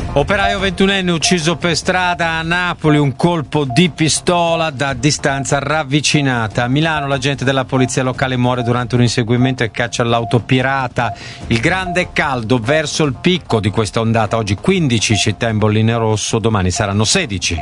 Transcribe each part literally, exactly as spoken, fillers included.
Operaio ventunenne ucciso per strada a Napoli, un colpo di pistola da distanza ravvicinata. A Milano l'agente della polizia locale muore durante un inseguimento e caccia all'auto pirata. Il grande caldo verso il picco di questa ondata. Oggi quindici città in bolline rosso, domani saranno sedici.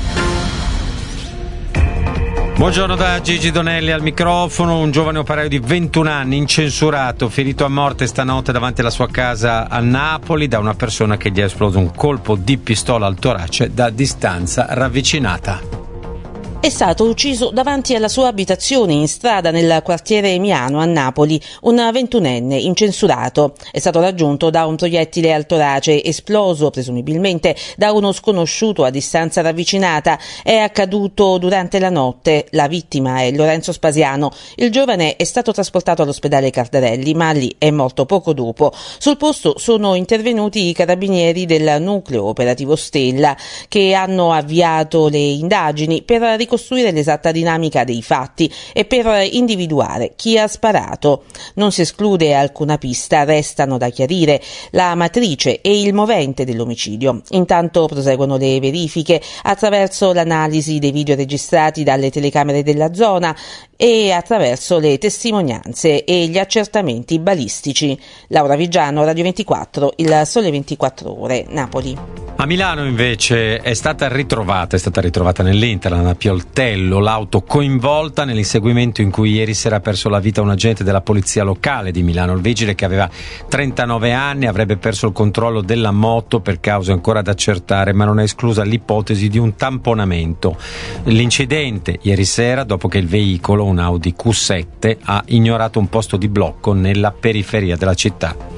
Buongiorno da Gigi Donelli al microfono. Un giovane operaio di ventuno anni, incensurato, ferito a morte stanotte davanti alla sua casa a Napoli da una persona che gli ha esploso un colpo di pistola al torace da distanza ravvicinata. È stato ucciso davanti alla sua abitazione in strada nel quartiere Miano a Napoli un ventunenne incensurato. È stato raggiunto da un proiettile al torace esploso presumibilmente da uno sconosciuto a distanza ravvicinata. È accaduto durante la notte. La vittima è Lorenzo Spasiano. Il giovane è stato trasportato all'ospedale Cardarelli, ma lì è morto poco dopo. Sul posto sono intervenuti i carabinieri del nucleo operativo Stella, che hanno avviato le indagini per ricostruire l'esatta dinamica dei fatti e per individuare chi ha sparato. Non si esclude alcuna pista, restano da chiarire la matrice e il movente dell'omicidio. Intanto proseguono le verifiche attraverso l'analisi dei video registrati dalle telecamere della zona e attraverso le testimonianze e gli accertamenti balistici. Laura Vigiano, Radio ventiquattro, Il Sole ventiquattro Ore, Napoli. A Milano invece è stata ritrovata, è stata ritrovata nell'Interland a Pioltello l'auto coinvolta nell'inseguimento in cui ieri sera ha perso la vita un agente della polizia locale di Milano. Il vigile, che aveva trentanove anni, avrebbe perso il controllo della moto per cause ancora da accertare, ma non è esclusa l'ipotesi di un tamponamento. L'incidente ieri sera dopo che il veicolo, un Audi Q sette, ha ignorato un posto di blocco nella periferia della città.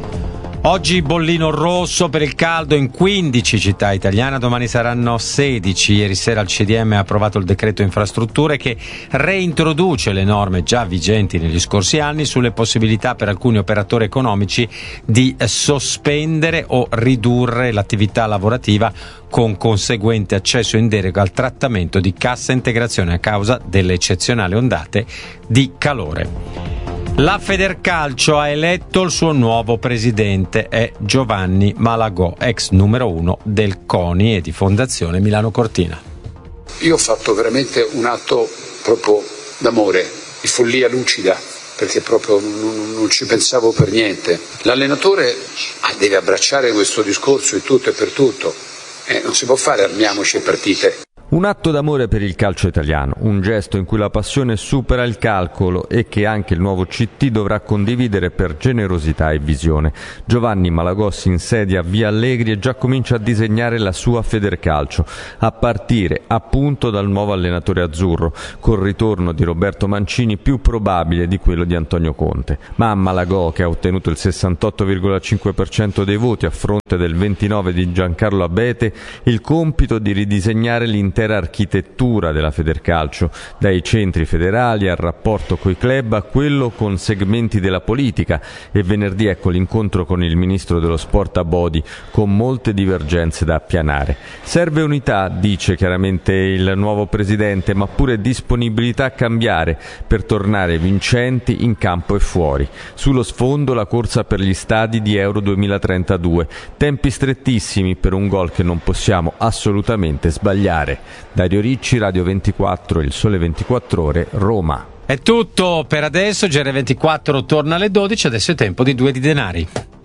Oggi bollino rosso per il caldo in quindici città italiane, domani saranno sedici. Ieri sera il C D M ha approvato il decreto infrastrutture che reintroduce le norme già vigenti negli scorsi anni sulle possibilità per alcuni operatori economici di sospendere o ridurre l'attività lavorativa con conseguente accesso in deroga al trattamento di cassa integrazione a causa delle eccezionali ondate di calore. La Federcalcio ha eletto il suo nuovo presidente, è Giovanni Malagò, ex numero uno del CONI e di Fondazione Milano Cortina. Io ho fatto veramente un atto proprio d'amore, di follia lucida, perché proprio non, non ci pensavo per niente. L'allenatore ah, deve abbracciare questo discorso in tutto e per tutto, eh, non si può fare armiamoci e partite. Un atto d'amore per il calcio italiano, un gesto in cui la passione supera il calcolo e che anche il nuovo C T dovrà condividere per generosità e visione. Giovanni Malagò si insedia a Via Allegri e già comincia a disegnare la sua Federcalcio, a partire appunto dal nuovo allenatore azzurro, col ritorno di Roberto Mancini più probabile di quello di Antonio Conte. Ma a Malagò, che ha ottenuto il sessantotto virgola cinque per cento dei voti a fronte del ventinove di Giancarlo Abete, il compito di ridisegnare l'intera architettura della Federcalcio, dai centri federali al rapporto coi club a quello con segmenti della politica, e venerdì ecco l'incontro con il ministro dello sport Abodi, con molte divergenze da appianare. Serve unità, dice chiaramente il nuovo presidente, ma pure disponibilità a cambiare per tornare vincenti in campo e fuori. Sullo sfondo la corsa per gli stadi di Euro duemilatrentadue, tempi strettissimi per un gol che non possiamo assolutamente sbagliare. Dario Ricci, Radio ventiquattro, Il Sole ventiquattro Ore, Roma. È tutto per adesso, G R ventiquattro torna alle dodici, adesso è tempo di Due di Denari.